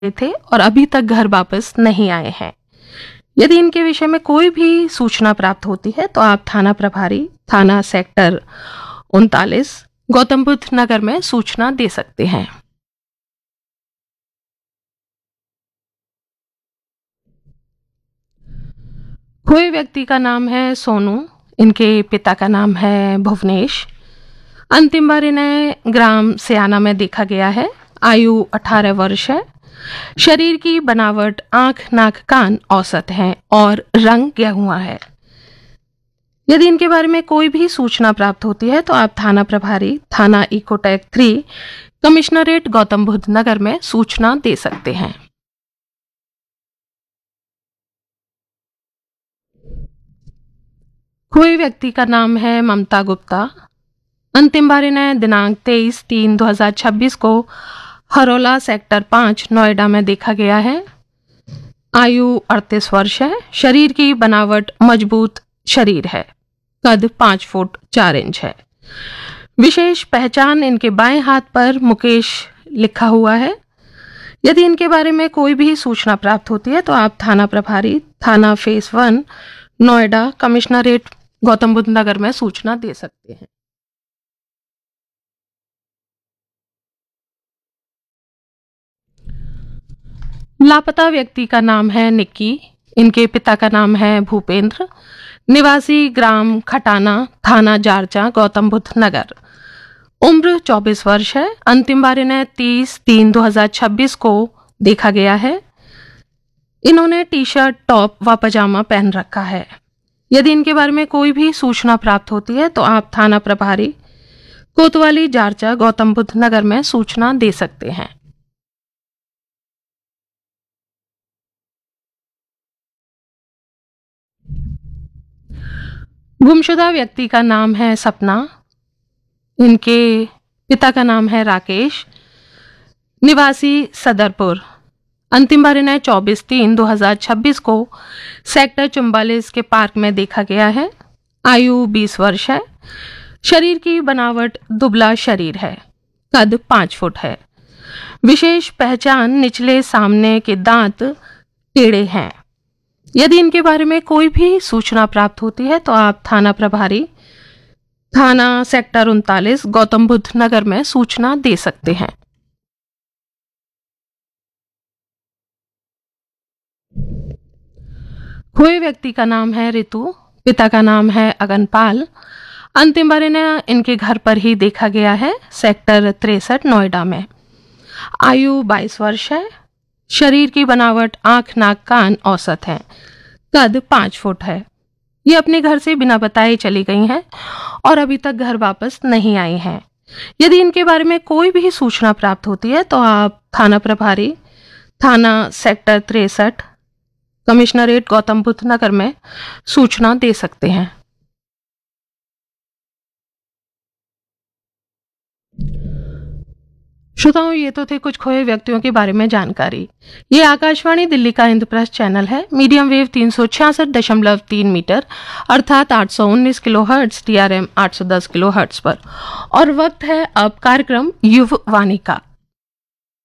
थे और अभी तक घर वापस नहीं आए हैं। यदि इनके विषय में कोई भी सूचना प्राप्त होती है तो आप थाना प्रभारी, थाना सेक्टर 39 गौतम बुद्ध नगर में सूचना दे सकते हैं। खोए व्यक्ति का नाम है सोनू, इनके पिता का नाम है भुवनेश। अंतिम बार इन्हें ग्राम सियाना में देखा गया है। आयु 18 वर्ष है। शरीर की बनावट आंख, नाक, कान औसत हैं और रंग गेहुआ है। यदि इनके बारे में कोई भी सूचना प्राप्त होती है तो आप थाना प्रभारी, थाना इकोटेक 3 कमिश्नरेट गौतम बुद्ध नगर में सूचना दे सकते हैं। खोए व्यक्ति का नाम है ममता गुप्ता। अंतिम बार इन्हें दिनांक 23/3/2026 को हरोला सेक्टर 5 नोएडा में देखा गया है। आयु 38 वर्ष है। शरीर की बनावट मजबूत शरीर है। कद 5 फुट 4 इंच है। विशेष पहचान इनके बाएं हाथ पर मुकेश लिखा हुआ है। यदि इनके बारे में कोई भी सूचना प्राप्त होती है तो आप थाना प्रभारी, थाना फेस 1 नोएडा कमिश्नरेट गौतम बुद्ध नगर में सूचना दे सकते हैं। लापता व्यक्ति का नाम है निक्की। इनके पिता का नाम है भूपेंद्र, निवासी ग्राम खटाना, थाना जारचा, गौतम बुद्ध नगर। उम्र 24 वर्ष है। अंतिम बार इन्हें 30/3/2026 को देखा गया है। इन्होंने टी शर्ट, टॉप व पजामा पहन रखा है। यदि इनके बारे में कोई भी सूचना प्राप्त होती है तो आप थाना प्रभारी, कोतवाली, जारचा, गौतम बुद्ध नगर में सूचना दे सकते हैं। गुमशुदा व्यक्ति का नाम है सपना। इनके पिता का नाम है राकेश, निवासी सदरपुर। अंतिम बार इन्हें 24/3/2026 को सेक्टर 44 के पार्क में देखा गया है। आयु 20 वर्ष है। शरीर की बनावट दुबला शरीर है। कद 5 फुट है। विशेष पहचान निचले सामने के दांत टेढ़े हैं। यदि इनके बारे में कोई भी सूचना प्राप्त होती है तो आप थाना प्रभारी, थाना सेक्टर 39 गौतम बुद्ध नगर में सूचना दे सकते हैं। खोए व्यक्ति का नाम है ऋतु, पिता का नाम है अगनपाल। अंतिम बार इन्हें इनके घर पर ही देखा गया है, सेक्टर 63 नोएडा में। आयु 22 वर्ष है। शरीर की बनावट आंख, नाक, कान औसत है। कद 5 फुट है। ये अपने घर से बिना बताए चली गई हैं और अभी तक घर वापस नहीं आई हैं। यदि इनके बारे में कोई भी सूचना प्राप्त होती है तो आप थाना प्रभारी, थाना सेक्टर 63 कमिश्नरेट गौतम बुद्ध नगर में सूचना दे सकते हैं। श्रोताओं, ये तो थे कुछ खोए व्यक्तियों के बारे में जानकारी। ये आकाशवाणी दिल्ली का इंद्रप्रस्थ चैनल है। मीडियम वेव 366.3 मीटर अर्थात 819 किलोहर्ट्ज, TRM 810 किलोहर्ट्ज पर। और वक्त है अब कार्यक्रम युववाणी का।